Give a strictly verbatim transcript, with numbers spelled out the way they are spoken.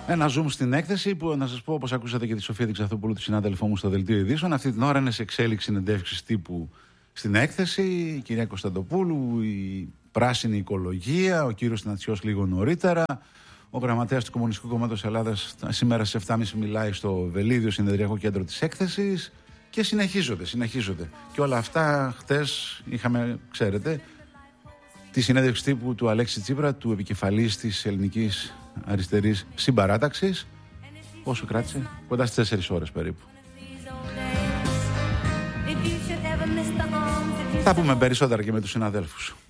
Ένα zoom στην έκθεση που να σας πω, όπως ακούσατε και τη Σοφία Διξαθοπούλου, τη συνάδελφό μου στο Δελτίο Ειδήσεων, αυτή την ώρα είναι σε εξέλιξη συνεντεύξεις τύπου στην έκθεση. Η κυρία Κωνσταντοπούλου, η πράσινη οικολογία, ο κύριος Τινατσιός λίγο νωρίτερα. Ο γραμματέας του Κομμουνιστικού Κόμματος Ελλάδας σήμερα στις επτά και μισή μιλάει στο Βελίδιο Συνεδριακό Κέντρο της έκθεσης. Και συνεχίζονται, συνεχίζονται. Και όλα αυτά χτες είχαμε, ξέρετε, τη συνέντευξη τύπου του Αλέξη Τσίπρα, του επικεφαλής της ελληνικής αριστερής συμπαράταξης. Πόσο κράτησε? Κοντά στις τέσσερις ώρες περίπου. Θα πούμε περισσότερα και με τους συναδέλφους.